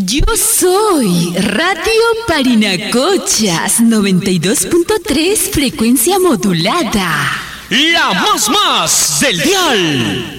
Yo soy Radio Parinacochas 92.3 frecuencia modulada. La más del dial.